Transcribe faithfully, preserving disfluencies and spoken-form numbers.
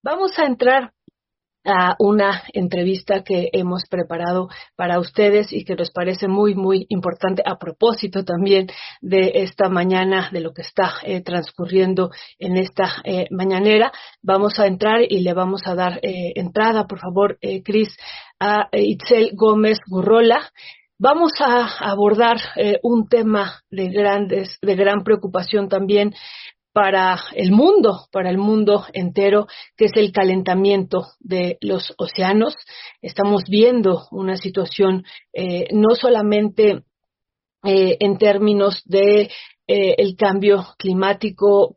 Vamos a entrar a una entrevista que hemos preparado para ustedes y que nos parece muy, muy importante a propósito también de esta mañana, de lo que está eh, transcurriendo en esta eh, mañanera. Vamos a entrar y le vamos a dar eh, entrada, por favor, eh, Cris, a Itzel Gómez Gurrola. Vamos a abordar eh, un tema de grandes, de gran preocupación también para el mundo, para el mundo entero, que es el calentamiento de los océanos. Estamos viendo una situación eh, no solamente eh, en términos de eh, el cambio climático